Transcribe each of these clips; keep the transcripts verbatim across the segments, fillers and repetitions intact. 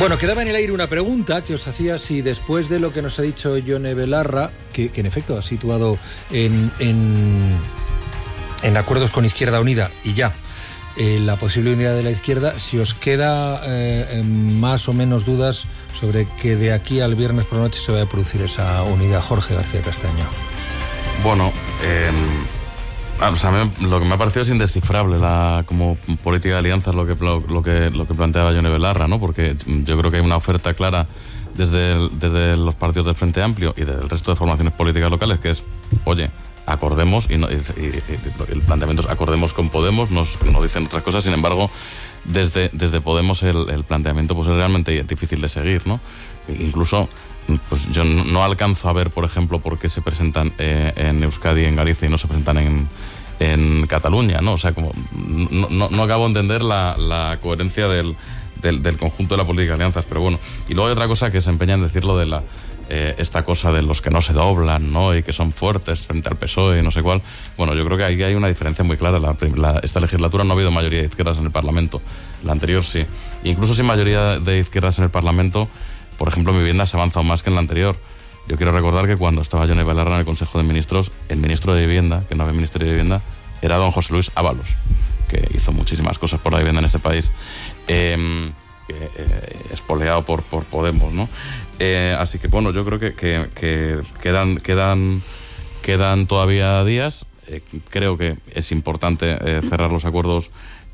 Bueno, quedaba en el aire una pregunta que os hacía si después de lo que nos ha dicho Yone Belarra, que, que en efecto ha situado en, en, en acuerdos con Izquierda Unida y ya eh, la posible unidad de la izquierda, si os queda eh, más o menos dudas sobre que de aquí al viernes por la noche se vaya a producir esa unidad. Jorge García Castaño. Bueno, eh... O sea, a mí lo que me ha parecido es indescifrable la como política de alianzas lo que lo, lo que lo que planteaba Yone Belarra, ¿no? Porque yo creo que hay una oferta clara desde el, desde los partidos del Frente Amplio y del resto de formaciones políticas locales, que es, oye, acordemos, y, no, y, y, y el planteamiento es acordemos con Podemos, nos, nos dicen otras cosas. Sin embargo, desde, desde Podemos el, el planteamiento pues es realmente difícil de seguir, ¿no? Incluso pues yo no, no alcanzo a ver, por ejemplo, por qué se presentan eh, en Euskadi y en Galicia y no se presentan en, en Cataluña, ¿no? O sea, como no, no, no acabo de entender la, la coherencia del, del, del conjunto de la política de alianzas, pero bueno. Y luego hay otra cosa que se empeña en decirlo de la eh, esta cosa de los que no se doblan, ¿no? Y que son fuertes frente al P S O E y no sé cuál. Bueno, yo creo que ahí hay una diferencia muy clara. La, la, esta legislatura no ha habido mayoría de izquierdas en el Parlamento. La anterior sí. Incluso sin mayoría de izquierdas en el Parlamento, por ejemplo, mi vivienda se ha avanzado más que en la anterior. Yo quiero recordar que cuando estaba Yone Belarra en el Consejo de Ministros, el ministro de Vivienda, que no había Ministerio de Vivienda, era don José Luis Ábalos, que hizo muchísimas cosas por la vivienda en este país, eh, que, eh, espoleado por, por Podemos, ¿no? Eh, así que, bueno, yo creo que, que, que quedan, quedan, quedan todavía días. Eh, creo que es importante eh, cerrar los acuerdos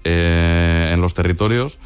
eh, en los territorios.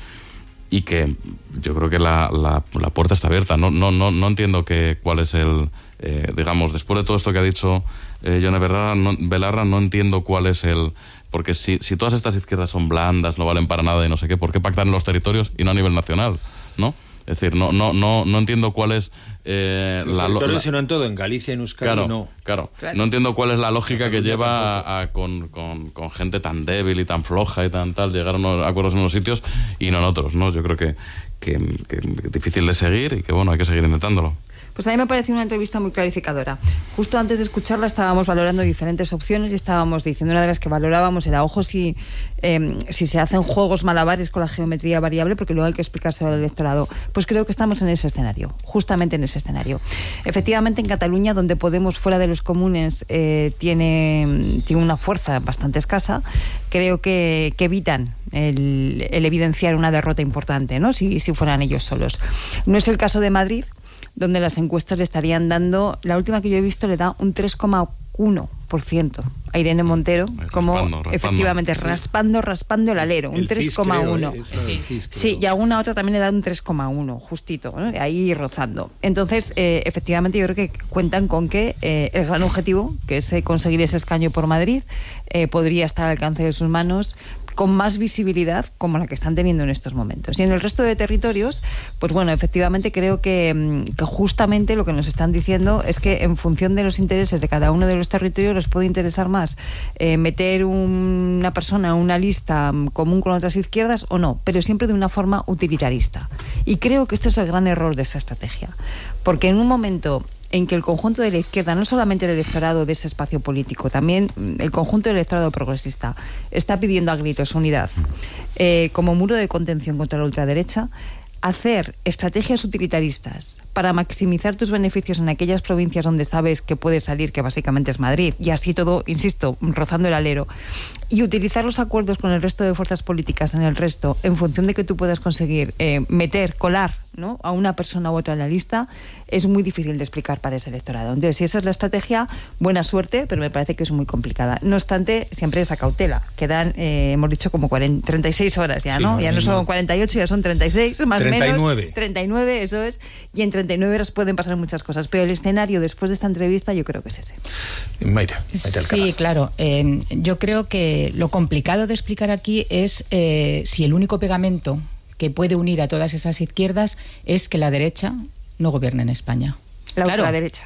Y que yo creo que la, la, la puerta está abierta. No, no, no, no entiendo que, cuál es el... Eh, digamos, después de todo esto que ha dicho eh, Yone Belarra no, Belarra, no entiendo cuál es el... Porque si, si todas estas izquierdas son blandas, no valen para nada y no sé qué, ¿por qué pactar en los territorios y no a nivel nacional? ¿No? Es decir, no, no, no, no entiendo cuál es... Eh, los la, territorios, la, sino en todo, en Galicia, en Euskadi, claro, no. Claro, claro, no entiendo cuál es la lógica que lleva a, a, con, con, con gente tan débil y tan floja y tan tal, llegar a unos acuerdos en unos sitios y no en otros, ¿no? Yo creo que, que, que es difícil de seguir y que, bueno, hay que seguir intentándolo. Pues a mí me pareció una entrevista muy clarificadora. Justo antes de escucharla estábamos valorando diferentes opciones y estábamos diciendo, una de las que valorábamos era, ojo, si, eh, si se hacen juegos malabares con la geometría variable, porque luego hay que explicárselo al electorado. Pues creo que estamos en ese escenario, justamente en ese escenario. Efectivamente, en Cataluña, donde Podemos, fuera de los comunes, eh, tiene, tiene una fuerza bastante escasa, creo que, que evitan el, el evidenciar una derrota importante, ¿no? Si, si fueran ellos solos. No es el caso de Madrid, donde las encuestas le estarían dando, la última que yo he visto le da un tres coma uno por ciento a Irene Montero, raspando, como raspando, efectivamente sí. raspando, raspando el alero, un tres coma uno. Sí, y a una otra también le da un tres coma uno, justito, ¿no? Ahí rozando. Entonces, eh, efectivamente, yo creo que cuentan con que eh, el gran objetivo, que es eh, conseguir ese escaño por Madrid, eh, podría estar al alcance de sus manos, con más visibilidad como la que están teniendo en estos momentos. Y en el resto de territorios, pues bueno, efectivamente creo que, que justamente lo que nos están diciendo es que en función de los intereses de cada uno de los territorios les puede interesar más eh, meter un, una persona en una lista común con otras izquierdas o no, pero siempre de una forma utilitarista. Y creo que este es el gran error de esa estrategia, porque en un momento en que el conjunto de la izquierda, no solamente el electorado de ese espacio político, también el conjunto del electorado progresista, está pidiendo a gritos unidad eh, como muro de contención contra la ultraderecha, hacer estrategias utilitaristas para maximizar tus beneficios en aquellas provincias donde sabes que puedes salir, que básicamente es Madrid, y así todo, insisto, rozando el alero, y utilizar los acuerdos con el resto de fuerzas políticas en el resto, en función de que tú puedas conseguir eh, meter, colar, ¿no?, a una persona u otra en la lista, es muy difícil de explicar para ese electorado. Entonces, si esa es la estrategia, buena suerte, pero me parece que es muy complicada. No obstante, siempre esa cautela. Quedan, eh, hemos dicho, como cuarenta, treinta y seis horas ya, ¿no? Sí, ya no son cuarenta y ocho, ya son treinta y seis, más o menos. treinta y nueve. treinta y nueve, eso es. Y en treinta y nueve horas pueden pasar muchas cosas. Pero el escenario después de esta entrevista yo creo que es ese. Mayra, sí, claro. Eh, yo creo que lo complicado de explicar aquí es eh, si el único pegamento que puede unir a todas esas izquierdas es que la derecha no gobierna en España. La claro, ultraderecha.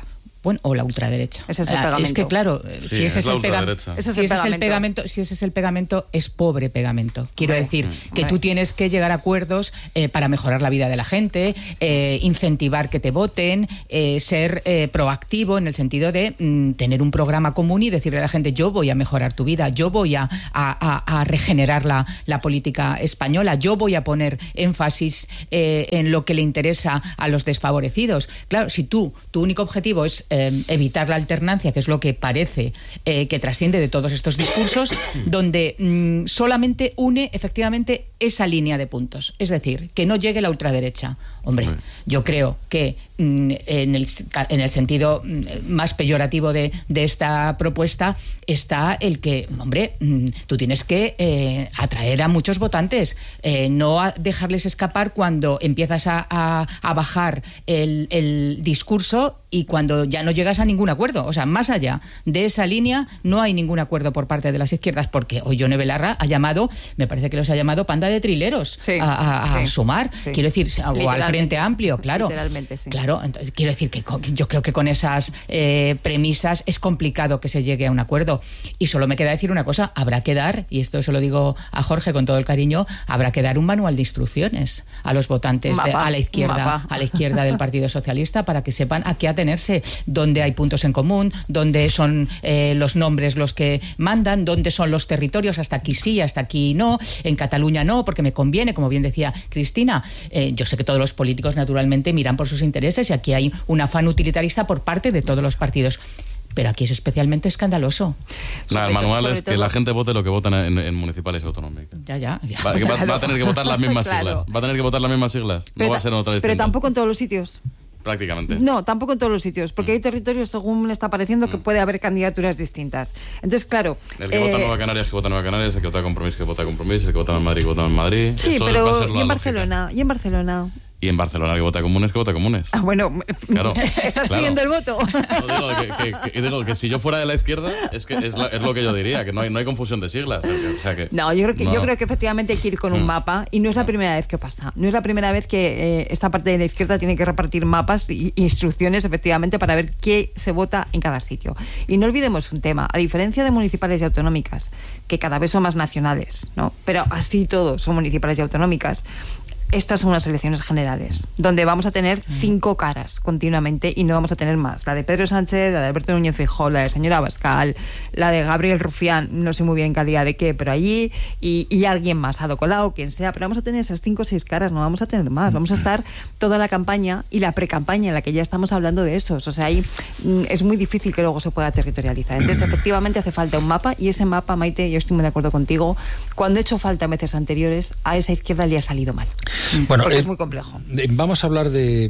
Bueno, o la ultraderecha. Ese es el pegamento. Es que claro, sí, si ese es, es el, pega ese es si ese es el pegamento, si ese es el pegamento, es pobre pegamento. Quiero hombre, decir hombre. que tú tienes que llegar a acuerdos eh, para mejorar la vida de la gente, eh, incentivar que te voten, eh, ser eh, proactivo en el sentido de mm, tener un programa común y decirle a la gente: yo voy a mejorar tu vida, yo voy a, a, a, a regenerar la, la política española, yo voy a poner énfasis eh, en lo que le interesa a los desfavorecidos. Claro, si tú, tu único objetivo es eh, evitar la alternancia, que es lo que parece eh, que trasciende de todos estos discursos, donde mmm, solamente une efectivamente esa línea de puntos, es decir, que no llegue la ultraderecha. Hombre, yo creo que mmm, en, el, en el sentido más peyorativo de, de esta propuesta está el que, hombre, mmm, tú tienes que eh, atraer a muchos votantes, eh, no a dejarles escapar cuando empiezas a, a, a bajar el, el discurso y cuando ya no llegas a ningún acuerdo. O sea, más allá de esa línea no hay ningún acuerdo por parte de las izquierdas, porque hoy Yone Belarra ha llamado, me parece que los ha llamado panda de trileros sí, a, a, a sí, sumar, sí. quiero decir, o al Frente Amplio, claro. Literalmente, sí. Claro, entonces quiero decir que con, yo creo que con esas eh, premisas es complicado que se llegue a un acuerdo. Y solo me queda decir una cosa: habrá que dar, y esto se lo digo a Jorge con todo el cariño, habrá que dar un manual de instrucciones a los votantes de, a la izquierda, a la izquierda del Partido Socialista, para que sepan a qué atenerse, dónde hay puntos en común, dónde son eh, los nombres los que mandan, dónde son los territorios, hasta aquí sí, hasta aquí no, en Cataluña no, porque me conviene, como bien decía Cristina. Eh, yo sé que todos los políticos naturalmente miran por sus intereses y aquí hay un afán utilitarista por parte de todos los partidos. Pero aquí es especialmente escandaloso. Nah, el manual es que todo la gente vote lo que votan en, en municipales y autonómicas. Ya, ya. ya. Va, va, va a tener que votar las mismas claro. siglas. Va a tener que votar las mismas siglas. Pero no va a ser en otra distinta. Pero tampoco en todos los sitios. Prácticamente. No, tampoco en todos los sitios, porque mm. hay territorios, según me está pareciendo, que mm. puede haber candidaturas distintas. Entonces, claro... El que eh, vota Nueva Canarias, que vota Nueva Canarias, el que vota Compromís, que vota Compromís, el que vota en Madrid, que vota en Madrid... Sí, Eso pero ¿y en Barcelona? ¿Y en Barcelona? Y en Barcelona, que vota comunes, que vota comunes. Ah, bueno, claro, estás claro. pidiendo el voto. No, digo, que, que, que, digo que si yo fuera de la izquierda, es que es, la, es lo que yo diría, que no hay, no hay confusión de siglas. O sea, que, no, yo creo que, no. yo creo que efectivamente hay que ir con un mm. mapa, y no es la primera vez que pasa. No es la primera vez que eh, esta parte de la izquierda tiene que repartir mapas e instrucciones, efectivamente, para ver qué se vota en cada sitio. Y no olvidemos un tema: a diferencia de municipales y autonómicas, que cada vez son más nacionales, ¿no? Pero así todos son municipales y autonómicas, estas son unas elecciones generales, donde vamos a tener cinco caras continuamente y no vamos a tener más. La de Pedro Sánchez, la de Alberto Núñez Feijóo, la de señora Abascal, la de Gabriel Rufián, no sé muy bien calidad de qué, pero allí, y, y alguien más, Ada Colau, quien sea, pero vamos a tener esas cinco o seis caras, no vamos a tener más. Vamos a estar toda la campaña y la precampaña en la que ya estamos hablando de esos. O sea, ahí mm, es muy difícil que luego se pueda territorializar. Entonces, efectivamente, hace falta un mapa, y ese mapa, Maite, yo estoy muy de acuerdo contigo, cuando he hecho falta en veces anteriores, a esa izquierda le ha salido mal. Bueno, eh, es muy complejo. Vamos a hablar de,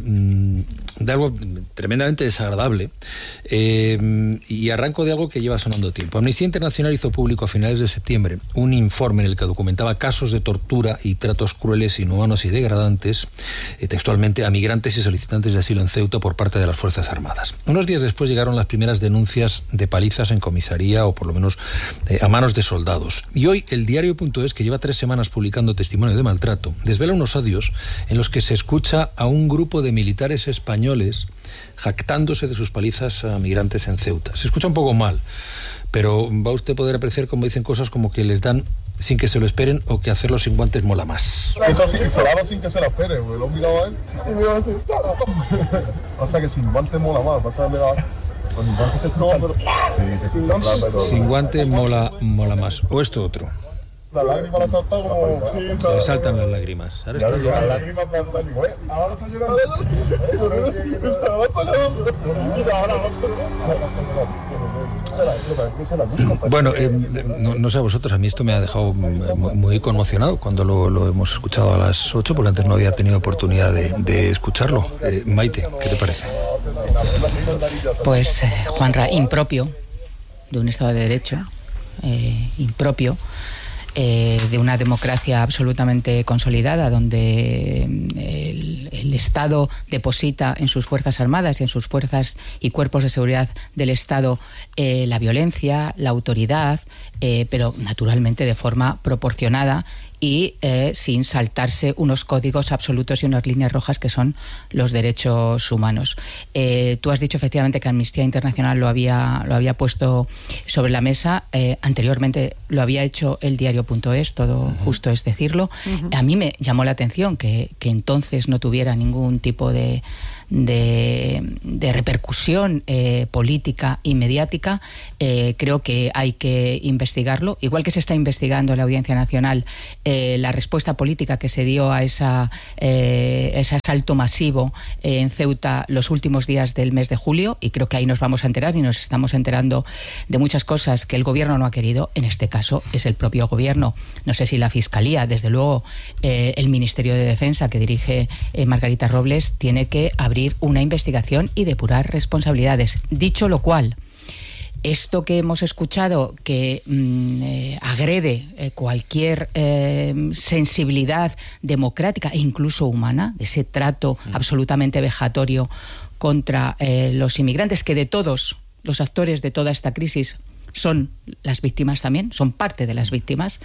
de algo tremendamente desagradable, eh, y arranco de algo que lleva sonando tiempo. Amnistía Internacional hizo público a finales de septiembre un informe en el que documentaba casos de tortura y tratos crueles, inhumanos y degradantes, eh, textualmente, a migrantes y solicitantes de asilo en Ceuta por parte de las Fuerzas Armadas. Unos días después llegaron las primeras denuncias de palizas en comisaría, o por lo menos eh, a manos de soldados. Y hoy el diario.es, que lleva tres semanas publicando testimonio de maltrato, desvela unos audios en los que se escucha a un grupo de militares españoles jactándose de sus palizas a migrantes en Ceuta. Se escucha un poco mal, pero va usted a poder apreciar como dicen cosas como que les dan sin que se lo esperen, o que hacerlo sin guantes mola más. Eso sí, y se lava sin que se lo espere, güey. Lo he mirado a él y me va a decir, o sea que sin guantes mola más, vas a ver a... Con guantes se escucha, pero... Sin guantes mola, mola más. O esto otro. La lágrima la salta como... Sí, se le saltan las lágrimas. Ahora ya, está... las lágrimas plantan, güey. Ahora está llorando. Bueno, eh, no, no sé a vosotros, a mí esto me ha dejado muy, muy conmocionado cuando lo, lo hemos escuchado a las ocho, porque antes no había tenido oportunidad de, de escucharlo. Eh, Maite, ¿qué te parece? Pues, eh, Juanra, impropio de un Estado de Derecho, eh, impropio Eh, de una democracia absolutamente consolidada, donde el, el Estado deposita en sus Fuerzas Armadas y en sus fuerzas y cuerpos de seguridad del Estado eh, la violencia, la autoridad, eh, pero naturalmente de forma proporcionada y eh, sin saltarse unos códigos absolutos y unas líneas rojas que son los derechos humanos. Eh, tú has dicho efectivamente que Amnistía Internacional lo había, lo había puesto sobre la mesa. Eh, anteriormente lo había hecho el diario.es, todo uh-huh. justo es decirlo. Uh-huh. A mí me llamó la atención que, que entonces no tuviera ningún tipo de... De, de repercusión eh, política y mediática. Eh, creo que hay que investigarlo, igual que se está investigando en la Audiencia Nacional eh, la respuesta política que se dio a esa, eh, ese asalto masivo eh, en Ceuta los últimos días del mes de julio, y creo que ahí nos vamos a enterar y nos estamos enterando de muchas cosas que el gobierno no ha querido. En este caso es el propio gobierno, no sé si la Fiscalía, desde luego eh, el Ministerio de Defensa que dirige eh, Margarita Robles tiene que abrir una investigación y depurar responsabilidades. Dicho lo cual, esto que hemos escuchado que mmm, eh, agrede eh, cualquier eh, sensibilidad democrática e incluso humana, ese trato sí. absolutamente vejatorio contra eh, los inmigrantes, que de todos los actores de toda esta crisis son las víctimas también, son parte de las víctimas.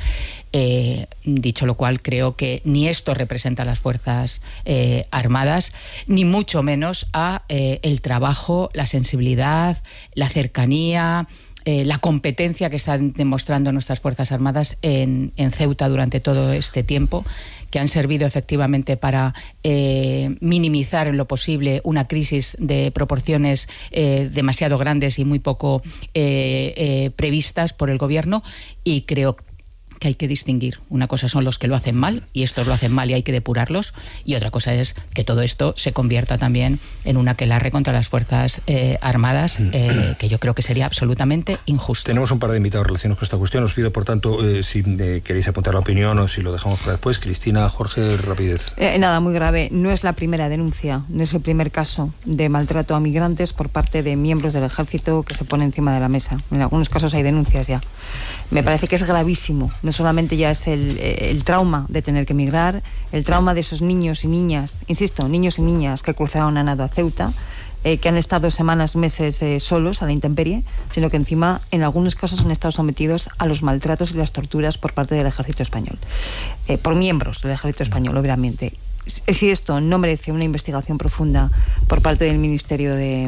Eh, dicho lo cual, creo que ni esto representa a las Fuerzas eh, Armadas, ni mucho menos a eh, el trabajo, la sensibilidad, la cercanía, eh, la competencia que están demostrando nuestras Fuerzas Armadas en, en Ceuta durante todo este tiempo, que han servido efectivamente para eh, minimizar en lo posible una crisis de proporciones eh, demasiado grandes y muy poco eh, eh, previstas por el gobierno. Y creo que hay que distinguir. Una cosa son los que lo hacen mal, y estos lo hacen mal y hay que depurarlos, y otra cosa es que todo esto se convierta también en un aquelarre contra las Fuerzas eh, Armadas, eh, que yo creo que sería absolutamente injusto. Tenemos un par de invitados relacionados con esta cuestión. Os pido, por tanto, eh, si eh, queréis apuntar la opinión o si lo dejamos para después. Cristina, Jorge, rapidez. Eh, nada, muy grave. No es la primera denuncia, no es el primer caso de maltrato a migrantes por parte de miembros del ejército que se pone encima de la mesa. En algunos casos hay denuncias ya. Me parece que es gravísimo. No solamente ya es el, el trauma de tener que emigrar, el trauma de esos niños y niñas, insisto, niños y niñas que cruzaron a nado a Ceuta, eh, que han estado semanas, meses eh, solos a la intemperie, sino que encima en algunos casos han estado sometidos a los maltratos y las torturas por parte del ejército español, eh, por miembros del ejército español, obviamente. Si esto no merece una investigación profunda por parte del Ministerio de,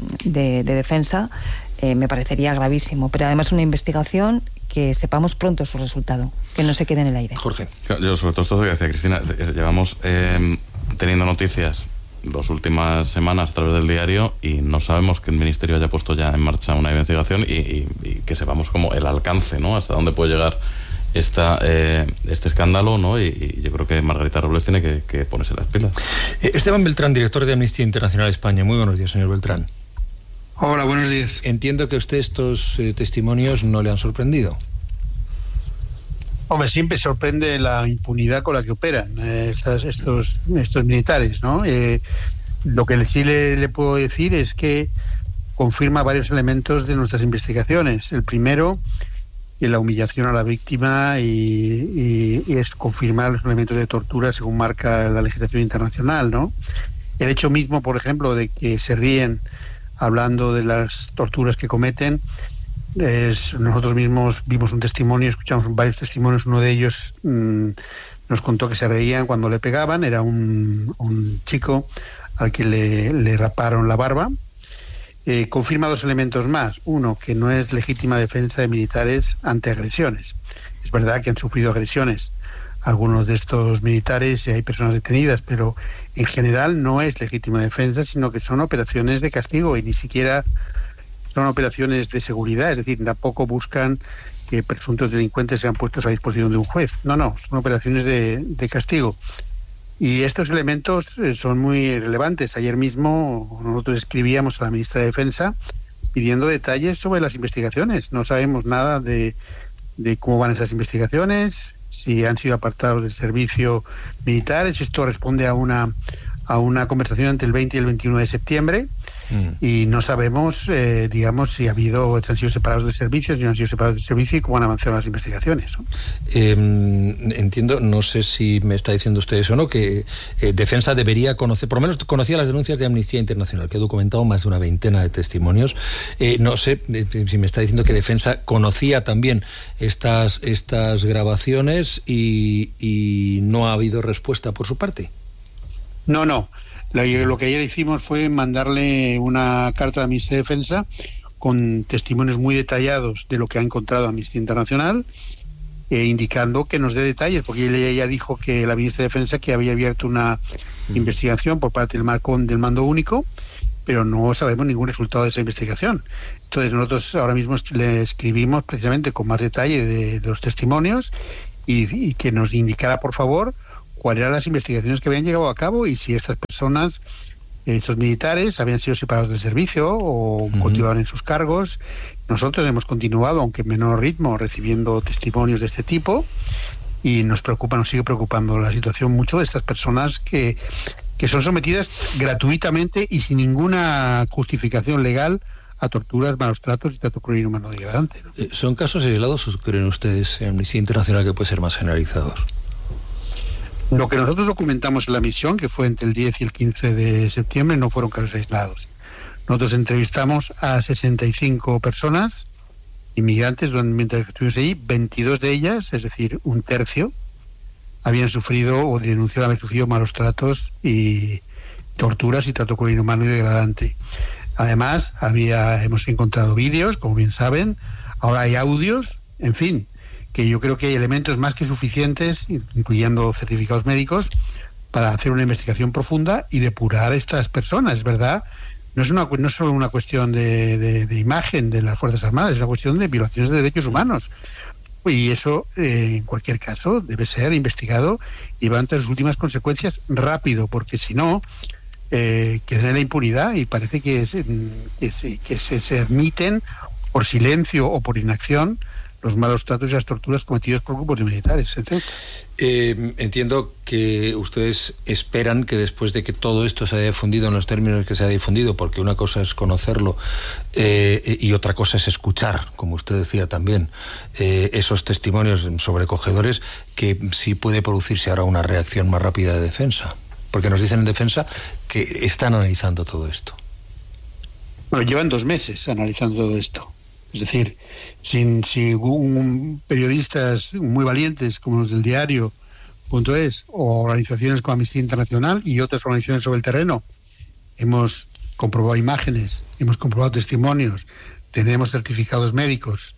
de, de Defensa, eh, me parecería gravísimo, pero además una investigación que sepamos pronto su resultado, que no se quede en el aire. Jorge. Yo sobre todo esto que decía Cristina, llevamos eh, teniendo noticias las últimas semanas a través del diario y no sabemos que el Ministerio haya puesto ya en marcha una investigación y, y, y que sepamos como el alcance, ¿no? Hasta dónde puede llegar esta, eh, este escándalo, ¿no? Y, y yo creo que Margarita Robles tiene que, que ponerse las pilas. Esteban Beltrán, director de Amnistía Internacional España. Muy buenos días, señor Beltrán. Hola, buenos días. Entiendo que a usted estos eh, testimonios no le han sorprendido. Hombre, siempre sorprende la impunidad con la que operan eh, estas, estos, estos militares, ¿no? Eh, lo que sí le, le puedo decir es que confirma varios elementos de nuestras investigaciones. El primero, la humillación a la víctima y, y, y es confirmar los elementos de tortura según marca la legislación internacional, ¿no? El hecho mismo, por ejemplo, de que se ríen hablando de las torturas que cometen, es, nosotros mismos vimos un testimonio, escuchamos varios testimonios, uno de ellos mmm, nos contó que se reían cuando le pegaban, era un, un chico al que le, le raparon la barba. Eh, confirma dos elementos más. Uno, que no es legítima defensa de militares ante agresiones. Es verdad que han sufrido agresiones algunos de estos militares y hay personas detenidas, pero en general no es legítima defensa, sino que son operaciones de castigo y ni siquiera son operaciones de seguridad, es decir, tampoco buscan que presuntos delincuentes sean puestos a disposición de un juez. No, no, son operaciones de, de castigo. Y estos elementos son muy relevantes. Ayer mismo nosotros escribíamos a la ministra de Defensa pidiendo detalles sobre las investigaciones. No sabemos nada de, de cómo van esas investigaciones, si han sido apartados del servicio militar. Esto responde a una, a una conversación entre el veinte y el veintiuno de septiembre. mm. y no sabemos, eh, digamos, si ha habido, han sido separados de servicios, si no han sido separados de servicio y cómo han avanzado las investigaciones, ¿no? Eh, entiendo, no sé si me está diciendo usted eso o no, que eh, Defensa debería conocer, por lo menos conocía las denuncias de Amnistía Internacional, que he documentado más de una veintena de testimonios. Eh, no sé eh, si me está diciendo que Defensa conocía también estas, estas grabaciones y, y no ha habido respuesta por su parte. No, no. Lo, lo que ayer hicimos fue mandarle una carta a Amnistía de Defensa con testimonios muy detallados de lo que ha encontrado Amnistía Internacional, eh, indicando que nos dé detalles, porque ella ya dijo que la Ministra de Defensa que había abierto una mm. investigación por parte del, Marcón, del Mando Único, pero no sabemos ningún resultado de esa investigación. Entonces nosotros ahora mismo le escribimos precisamente con más detalle de, de los testimonios y, y que nos indicara, por favor, cuáles eran las investigaciones que habían llegado a cabo y si estas personas, estos militares, habían sido separados del servicio o uh-huh. continuaban en sus cargos. Nosotros hemos continuado, aunque en menor ritmo, recibiendo testimonios de este tipo y nos preocupa, nos sigue preocupando la situación mucho de estas personas que, que son sometidas gratuitamente y sin ninguna justificación legal a torturas, malos tratos y trato cruel e inhumano degradante, ¿no? ¿Son casos aislados o creen ustedes en Amnistía Internacional que puede ser más generalizados? Lo que nosotros documentamos en la misión, que fue entre el diez y el quince de septiembre, no fueron casos aislados. Nosotros entrevistamos a sesenta y cinco personas, inmigrantes, mientras estuvimos allí, veintidós de ellas, es decir, un tercio, habían sufrido o denunciaron haber sufrido malos tratos y torturas y trato cruel, inhumano y degradante. Además, había hemos encontrado vídeos, como bien saben, ahora hay audios, en fin, que yo creo que hay elementos más que suficientes, incluyendo certificados médicos, para hacer una investigación profunda y depurar a estas personas. Es verdad, no es una no es solo una cuestión de, de, de imagen de las Fuerzas Armadas, es una cuestión de violaciones de derechos humanos. Y eso, eh, en cualquier caso, debe ser investigado y va ante las últimas consecuencias rápido, porque si no, eh, quedan en la impunidad y parece que, es, que, se, que se, se admiten por silencio o por inacción los malos tratos y las torturas cometidos por grupos de militares, etcétera. Eh, entiendo que ustedes esperan que después de que todo esto se haya difundido en los términos que se ha difundido, porque una cosa es conocerlo eh, y otra cosa es escuchar, como usted decía también, eh, esos testimonios sobrecogedores, que sí puede producirse ahora una reacción más rápida de Defensa, porque nos dicen en Defensa que están analizando todo esto. Bueno, llevan dos meses analizando todo esto. Es decir, sin, si un, periodistas muy valientes como los del diario punto es o organizaciones como Amnistía Internacional y otras organizaciones sobre el terreno, hemos comprobado imágenes, hemos comprobado testimonios, tenemos certificados médicos,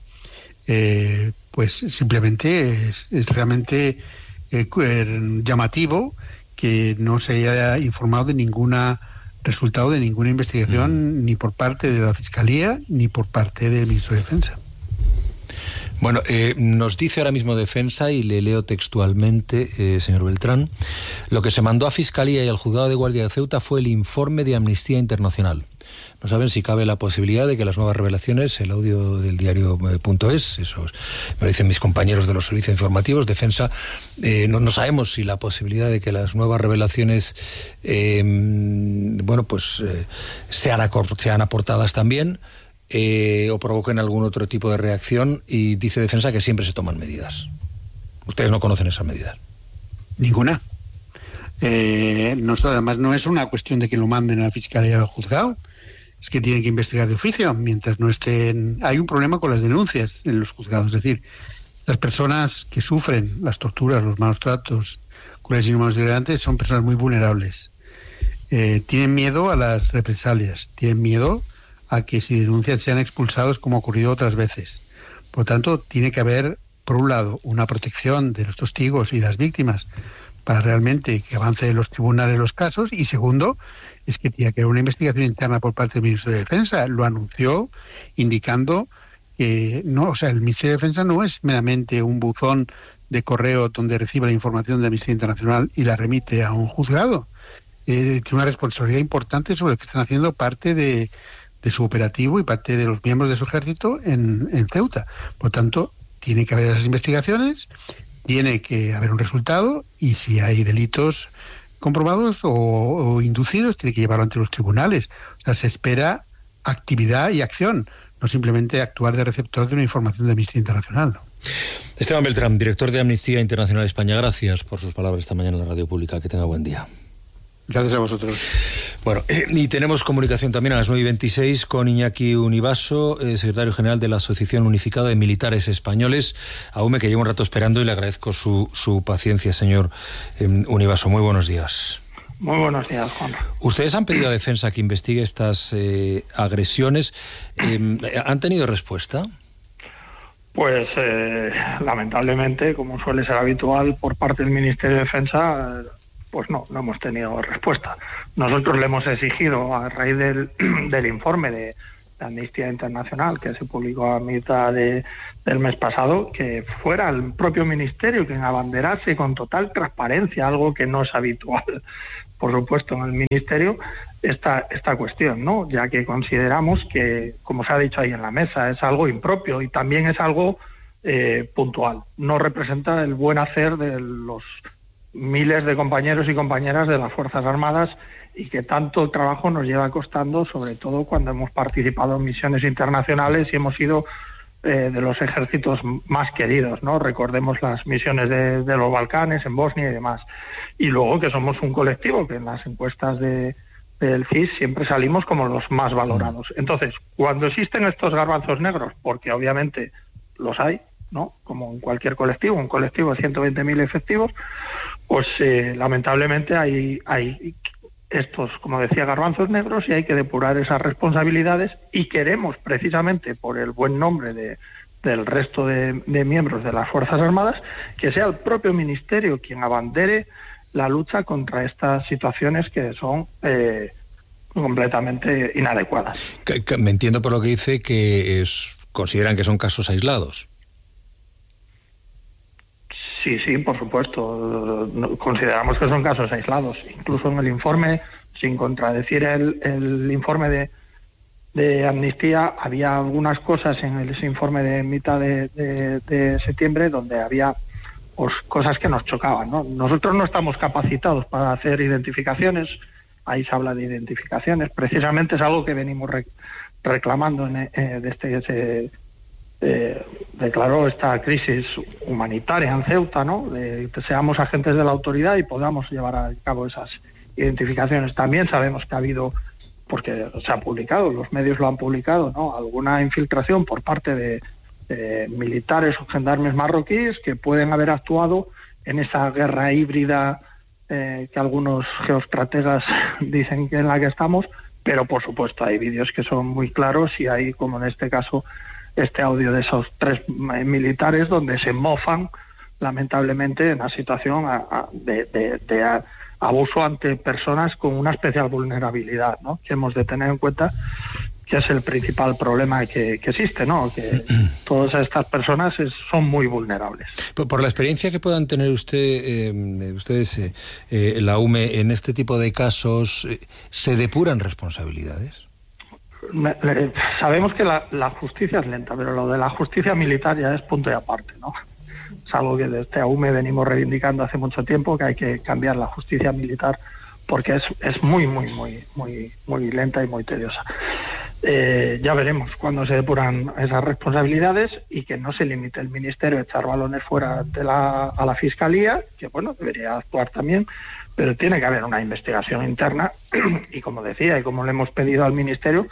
eh, pues simplemente es, es realmente eh, llamativo que no se haya informado de ninguna resultado de ninguna investigación mm. ni por parte de la Fiscalía ni por parte del Ministro de Defensa. Bueno, eh, nos dice ahora mismo Defensa, y le leo textualmente, eh, señor Beltrán, lo que se mandó a Fiscalía y al Juzgado de Guardia de Ceuta fue el informe de Amnistía Internacional. No saben si cabe la posibilidad de que las nuevas revelaciones, el audio del diario punto es, eso me lo dicen mis compañeros de los servicios informativos, Defensa, eh, no, no sabemos si la posibilidad de que las nuevas revelaciones eh, bueno, pues eh, sean, acor- sean aportadas también eh, o provoquen algún otro tipo de reacción, y dice Defensa que siempre se toman medidas. Ustedes no conocen esas medidas. Ninguna. Eh, no, además no es una cuestión de que lo manden a la Fiscalía y al Juzgado, es que tienen que investigar de oficio mientras no estén. Hay un problema con las denuncias en los juzgados, es decir, estas personas que sufren las torturas, los malos tratos, crueles y inhumanos degradantes, son personas muy vulnerables. Eh, tienen miedo a las represalias, tienen miedo a que si denuncian sean expulsados, como ha ocurrido otras veces. Por lo tanto, tiene que haber, por un lado, una protección de los testigos y las víctimas para realmente que avance en los tribunales los casos, y segundo, es que tiene que haber una investigación interna por parte del Ministro de Defensa. Lo anunció indicando que no, o sea, el Ministerio de Defensa no es meramente un buzón de correo donde recibe la información de Amnistía Internacional y la remite a un juzgado. Eh, tiene una responsabilidad importante sobre lo que están haciendo parte de, de su operativo y parte de los miembros de su ejército en, en Ceuta. Por lo tanto, tiene que haber esas investigaciones, tiene que haber un resultado, y si hay delitos comprobados o, o inducidos, tiene que llevarlo ante los tribunales. O sea, se espera actividad y acción, no simplemente actuar de receptor de una información de Amnistía Internacional, ¿no? Esteban Beltrán, director de Amnistía Internacional España, gracias por sus palabras esta mañana en la Radio Pública. Que tenga buen día. Gracias a vosotros. Bueno, eh, y tenemos comunicación también a las nueve y veintiséis con Iñaki Univaso, eh, secretario general de la Asociación Unificada de Militares Españoles, A U M E, que llevo un rato esperando y le agradezco su, su paciencia, señor eh, Univaso. Muy buenos días. Muy buenos días, Juan. Ustedes han pedido a Defensa que investigue estas eh, agresiones. Eh, ¿Han tenido respuesta? Pues eh, lamentablemente, como suele ser habitual por parte del Ministerio de Defensa, eh, pues no, no hemos tenido respuesta. Nosotros le hemos exigido, a raíz del, del informe de, de Amnistía Internacional que se publicó a mitad de, del mes pasado, que fuera el propio Ministerio quien abanderase con total transparencia, algo que no es habitual, por supuesto, en el Ministerio, esta, esta cuestión, ¿no? Ya que consideramos que, como se ha dicho ahí en la mesa, es algo impropio y también es algo eh, puntual. No representa el buen hacer de los miles de compañeros y compañeras de las Fuerzas Armadas y que tanto trabajo nos lleva costando, sobre todo cuando hemos participado en misiones internacionales y hemos sido eh, de los ejércitos más queridos, ¿no? Recordemos las misiones de, de los Balcanes, en Bosnia y demás. Y luego que somos un colectivo que en las encuestas de, del C I S siempre salimos como los más valorados. Entonces, cuando existen estos garbanzos negros, porque obviamente los hay, ¿no? Como en cualquier colectivo, un colectivo de ciento veinte mil efectivos, pues eh, lamentablemente hay, hay estos, como decía, garbanzos negros y hay que depurar esas responsabilidades y queremos precisamente por el buen nombre de, del resto de, de miembros de las Fuerzas Armadas que sea el propio Ministerio quien abandere la lucha contra estas situaciones que son eh, completamente inadecuadas. Me entiendo por lo que dice que es, consideran que son casos aislados. Sí, sí, por supuesto. Consideramos que son casos aislados. Incluso en el informe, sin contradecir el, el informe de, de Amnistía, había algunas cosas en ese informe de mitad de, de, de septiembre donde había pues, cosas que nos chocaban, ¿no? Nosotros no estamos capacitados para hacer identificaciones. Ahí se habla de identificaciones. Precisamente es algo que venimos re, reclamando en, eh, desde ese... Eh, declaró esta crisis humanitaria en Ceuta, ¿no? De que seamos agentes de la autoridad y podamos llevar a cabo esas identificaciones. También sabemos que ha habido, porque se ha publicado, los medios lo han publicado, ¿no? Alguna infiltración por parte de eh, militares o gendarmes marroquíes que pueden haber actuado en esa guerra híbrida eh, que algunos geoestrategas dicen que en la que estamos, pero por supuesto hay vídeos que son muy claros y hay, como en este caso, este audio de esos tres militares donde se mofan lamentablemente en una situación a, a, de, de, de a, abuso ante personas con una especial vulnerabilidad, ¿no? Que hemos de tener en cuenta que es el principal problema que, que existe, ¿no? Que todas estas personas es, son muy vulnerables. Por, por la experiencia que puedan tener usted, eh, ustedes, eh, eh, la U M E, en este tipo de casos, eh, ¿se depuran responsabilidades? Sabemos que la, la justicia es lenta, pero lo de la justicia militar ya es punto y aparte, ¿no? Es algo que desde A U M E venimos reivindicando hace mucho tiempo, que hay que cambiar la justicia militar porque es, es muy, muy, muy, muy, muy lenta y muy tediosa. Eh, ya veremos cuando se depuran esas responsabilidades y que no se limite el Ministerio a echar balones fuera de la, a la Fiscalía, que bueno, debería actuar también, pero tiene que haber una investigación interna y como decía, y como le hemos pedido al Ministerio,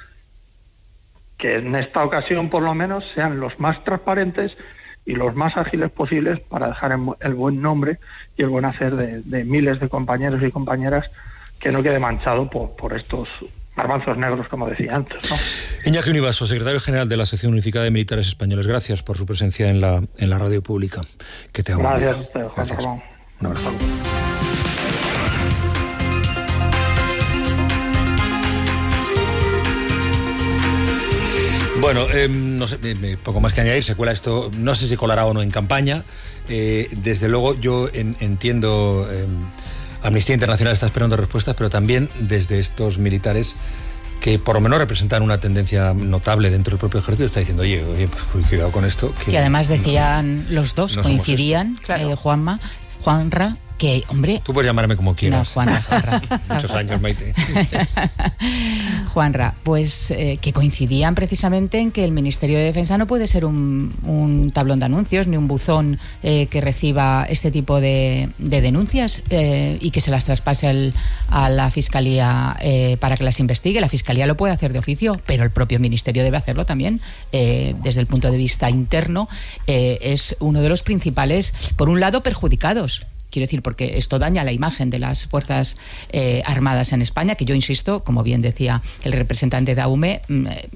que en esta ocasión por lo menos sean los más transparentes y los más ágiles posibles para dejar el buen nombre y el buen hacer de, de miles de compañeros y compañeras, que no quede manchado por, por estos garbanzos negros, como decía antes, ¿no? Iñaki Univaso, secretario general de la Asociación Unificada de Militares Españoles, gracias por su presencia en la, en la radio pública. Que te Gracias a usted, Juan Ramón. Un abrazo. Bueno, eh, no sé, eh, poco más que añadir, se cuela esto, no sé si colará o no en campaña. Eh, desde luego yo en, entiendo, eh, Amnistía Internacional está esperando respuestas, pero también desde estos militares que por lo menos representan una tendencia notable dentro del propio ejército, está diciendo, oye, oye pues, cuidado con esto. Que y además decían, no, los dos no coincidían, claro. eh, Juanma, Juanra, que, hombre... Tú puedes llamarme como quieras. No, Juanra. Juanra. Muchos años, Maite. Juanra, pues eh, que coincidían precisamente en que el Ministerio de Defensa no puede ser un, un tablón de anuncios ni un buzón eh, que reciba este tipo de, de denuncias eh, y que se las traspase el, a la Fiscalía eh, para que las investigue. La Fiscalía lo puede hacer de oficio, pero el propio Ministerio debe hacerlo también. Eh, desde el punto de vista interno, eh, es uno de los principales, por un lado, perjudicados. Quiero decir, porque esto daña la imagen de las Fuerzas eh, Armadas en España, que yo insisto, como bien decía el representante de A U M E,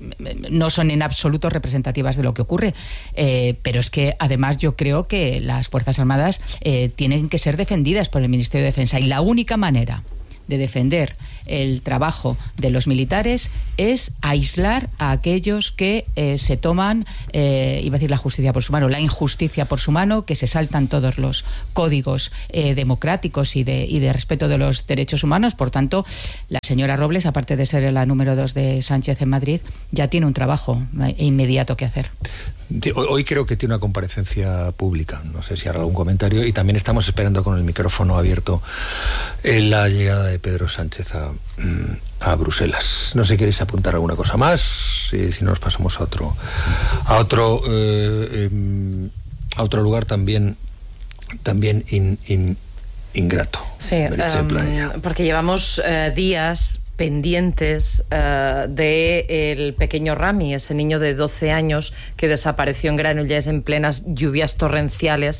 no son en absoluto representativas de lo que ocurre. Eh, pero es que además yo creo que las Fuerzas Armadas eh, tienen que ser defendidas por el Ministerio de Defensa, y la única manera de defender el trabajo de los militares es aislar a aquellos que eh, se toman, eh, iba a decir la justicia por su mano, la injusticia por su mano, que se saltan todos los códigos eh, democráticos y de, y de respeto de los derechos humanos. Por tanto, la señora Robles, aparte de ser la número dos de Sánchez en Madrid, ya tiene un trabajo inmediato que hacer. Hoy creo que tiene una comparecencia pública, no sé si hará algún comentario, y también estamos esperando con el micrófono abierto en la llegada de Pedro Sánchez a, a Bruselas. No sé si queréis apuntar alguna cosa más, si, si no nos pasamos a otro a otro eh, eh, a otro lugar también también in, in, ingrato. Sí, um, porque llevamos uh, días pendientes uh, de el pequeño Rami, ese niño de doce años que desapareció en Granollers en plenas lluvias torrenciales.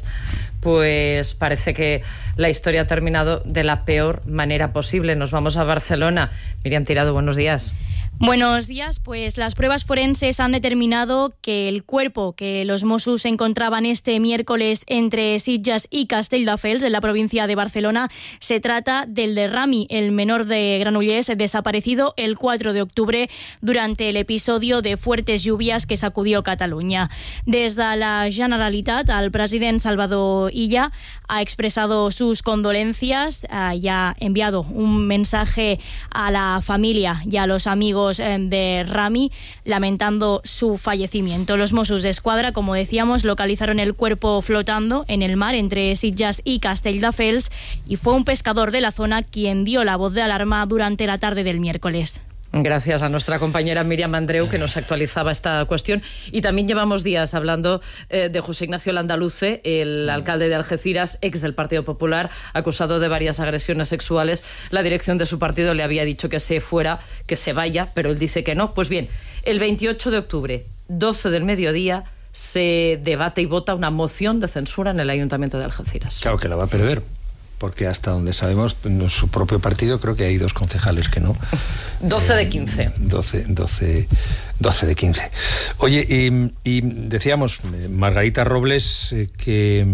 Pues parece que la historia ha terminado de la peor manera posible. Nos vamos a Barcelona. Miriam Tirado, buenos días. Buenos días, pues las pruebas forenses han determinado que el cuerpo que los Mossos encontraban este miércoles entre Sitges y Castelldefels, en la provincia de Barcelona, se trata del de Rami, el menor de Granollers, desaparecido el cuatro de octubre durante el episodio de fuertes lluvias que sacudió Cataluña. Desde la Generalitat, el president Salvador Illa ha expresado sus condolencias y ha enviado un mensaje a la familia y a los amigos de Rami, lamentando su fallecimiento. Los Mossos d'Esquadra, como decíamos, localizaron el cuerpo flotando en el mar entre Sitges y Castelldefels, y fue un pescador de la zona quien dio la voz de alarma durante la tarde del miércoles. Gracias a nuestra compañera Miriam Andreu, que nos actualizaba esta cuestión. Y también llevamos días hablando eh, de José Ignacio Landaluce, el alcalde de Algeciras, ex del Partido Popular, acusado de varias agresiones sexuales. La dirección de su partido le había dicho que se fuera, que se vaya, pero él dice que no. Pues bien, el veintiocho de octubre, doce del mediodía, se debate y vota una moción de censura en el Ayuntamiento de Algeciras. Claro que la va a perder, porque hasta donde sabemos, en su propio partido creo que hay dos concejales que no. doce de quince. doce, doce, doce de quince. Oye, y, y decíamos, Margarita Robles, eh, que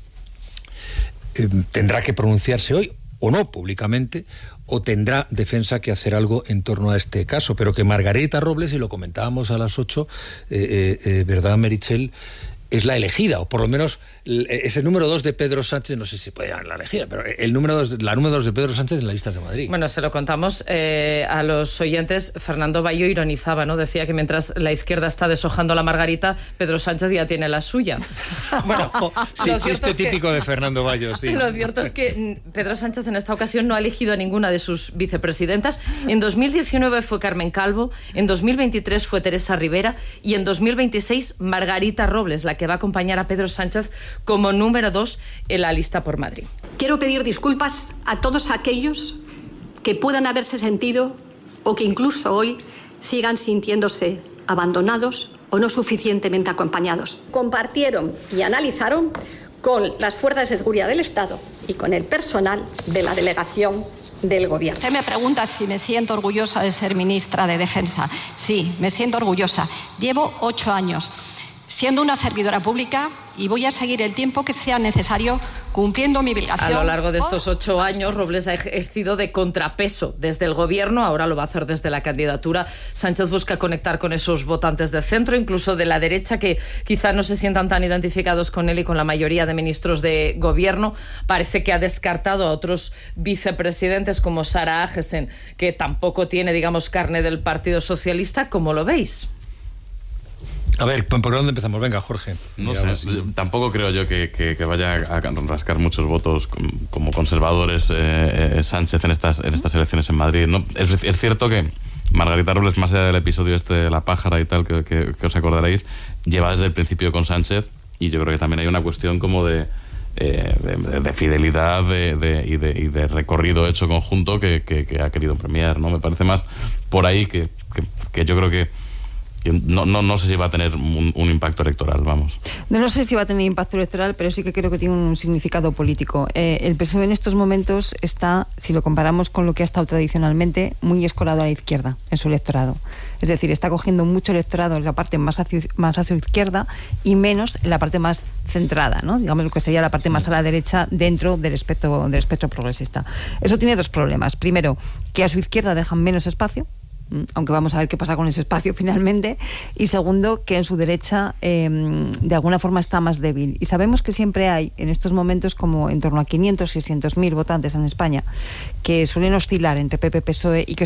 eh, tendrá que pronunciarse hoy, o no, públicamente, o tendrá Defensa que hacer algo en torno a este caso, pero que Margarita Robles, y lo comentábamos a las ocho, eh, eh, eh, ¿verdad, Meritxell?, es la elegida, o por lo menos es el número dos de Pedro Sánchez, no sé si puede llamar la elegida, pero el número dos, la número dos de Pedro Sánchez en las listas de Madrid. Bueno, se lo contamos eh, a los oyentes. Fernando Bayo ironizaba, ¿no? Decía que mientras la izquierda está deshojando la margarita, Pedro Sánchez ya tiene la suya. Bueno, sí, chiste es típico que, de Fernando Bayo, sí. Lo cierto es que Pedro Sánchez en esta ocasión no ha elegido a ninguna de sus vicepresidentas. En dos mil diecinueve fue Carmen Calvo, en dos mil veintitrés fue Teresa Rivera y en dos mil veintiséis Margarita Robles, la que va a acompañar a Pedro Sánchez como número dos en la lista por Madrid. Quiero pedir disculpas a todos aquellos que puedan haberse sentido o que incluso hoy sigan sintiéndose abandonados o no suficientemente acompañados. Compartieron y analizaron con las fuerzas de seguridad del Estado y con el personal de la delegación del Gobierno. Usted me pregunta si me siento orgullosa de ser ministra de Defensa. Sí, me siento orgullosa. Llevo ocho años siendo una servidora pública y voy a seguir el tiempo que sea necesario cumpliendo mi obligación. A lo largo de estos ocho años, Robles ha ejercido de contrapeso desde el Gobierno, ahora lo va a hacer desde la candidatura. Sánchez busca conectar con esos votantes de centro, incluso de la derecha, que quizá no se sientan tan identificados con él y con la mayoría de ministros de Gobierno. Parece que ha descartado a otros vicepresidentes como Sara Agesen, que tampoco tiene, digamos, carne del Partido Socialista. ¿Cómo lo veis? A ver, ¿por dónde empezamos? Venga, Jorge. No sé, tampoco creo yo que, que, que vaya a rascar muchos votos como conservadores eh, eh, Sánchez en estas, en estas elecciones en Madrid, ¿no? Es, es cierto que Margarita Robles, más allá del episodio este de la pájara y tal, que, que, que os acordaréis, lleva desde el principio con Sánchez, y yo creo que también hay una cuestión como de, eh, de, de fidelidad de, de, y, de, y de recorrido hecho conjunto que, que, que ha querido premiar, ¿no? Me parece más por ahí que, que, que yo creo que No, no, no sé si va a tener un, un impacto electoral, vamos. No, no sé si va a tener impacto electoral, pero sí que creo que tiene un significado político. Eh, el P S O E en estos momentos está, si lo comparamos con lo que ha estado tradicionalmente, muy escorado a la izquierda en su electorado. Es decir, está cogiendo mucho electorado en la parte más hacia, más hacia izquierda y menos en la parte más centrada, ¿no? Digamos lo que sería la parte más a la derecha dentro del espectro, del espectro progresista. Eso tiene dos problemas. Primero, que a su izquierda dejan menos espacio, aunque vamos a ver qué pasa con ese espacio finalmente, y segundo, que en su derecha eh, de alguna forma está más débil. Y sabemos que siempre hay en estos momentos como en torno a quinientos, seiscientos mil votantes en España que suelen oscilar entre P P, P S O E y que